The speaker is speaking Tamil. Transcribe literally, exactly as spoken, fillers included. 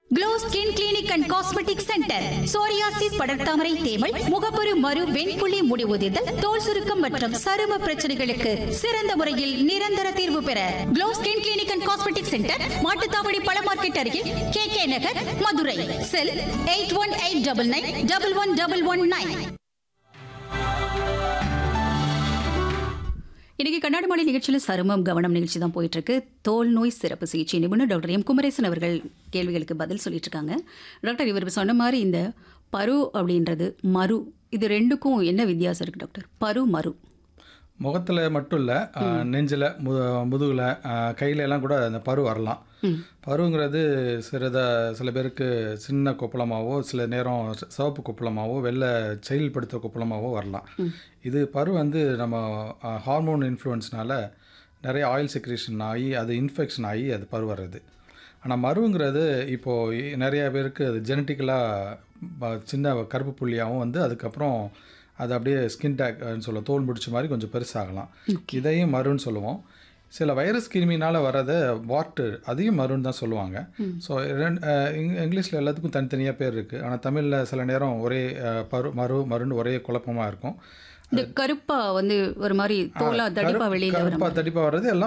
Glow Skin Clinic and Cosmetic Center. Psoriasis படர்தாமரை தேமல், முகப்பரு மறு வெண்புள்ளி முடிவுதிதல், தோல் சுருக்கம் மற்றும் சரும பிரச்சனைகளுக்கு சிறந்த முறையில் நிரந்தர தீர்வு பெற Glow Skin Clinic and Cosmetic Center, Mattuthavani பழ மார்க்கெட் அருகில், கே கே நகர், மதுரை. செல் eight one eight nine nine one one one one nine. இன்னைக்கு கண்ணாடி மாலை நிகழ்ச்சியில் சருமம் கவனம் நிகழ்ச்சி தான் போயிட்டு இருக்கு. தோல் நோய் சிறப்பு சிகிச்சை நிபுணர் டாக்டர் எம் குமரேசன் அவர்கள் கேள்விகளுக்கு பதில் சொல்லிட்டு இருக்காங்க. டாக்டர், இவர் சொன்ன மாதிரி இந்த பரு அப்படின்றது மரு, இது ரெண்டுக்கும் என்ன வித்தியாசம் இருக்கு டாக்டர்? பரு மரு முகத்தில் மட்டும் இல்லை, நெஞ்சில், மு முதுகில், கையில எல்லாம் கூட அந்த பரு வரலாம். பருங்கிறது சிறத சில பேருக்கு சின்ன கொப்பளமாகவோ, சில நேரம் சிவப்பு கொப்பளமாகவோ, வெள்ளை செயல்படுத்த கொப்பளமாகவோ வரலாம். இது பரு வந்து நம்ம ஹார்மோன் இன்ஃப்ளூயன்ஸ்னால நிறைய ஆயில் செக்ரேஷன் ஆகி அது இன்ஃபெக்ஷன் ஆகி அது பரு வர்றது. ஆனால் மருங்கிறது இப்போது நிறைய பேருக்கு அது ஜெனட்டிக்கலாக சின்ன கருப்பு புள்ளியாகவும் வந்து அதுக்கப்புறம் அது அப்படியே ஸ்கின் டேக்னு சொல்லுவோம், தோல் முடிச்ச மாதிரி கொஞ்சம் பெருசாகலாம். இதையும் மருன்னு சொல்லுவோம். சில வைரஸ் கிருமினால் வர்றதை வாட்டு, அதையும் மருன்னு தான் சொல்லுவாங்க. ஸோ ரெண்டு இங்கிலீஷில் எல்லாத்துக்கும் தனித்தனியாக பேர் இருக்குது. ஆனால் தமிழில் சில நேரம் ஒரே பரு மரு மருன்னு ஒரே குழப்பமாக இருக்கும். இந்த கருப்பா வந்து ஒரு மாதிரி தோலா தடிப்பா வெளியில கருப்பா தடிப்பா வர்றது எல்லாம்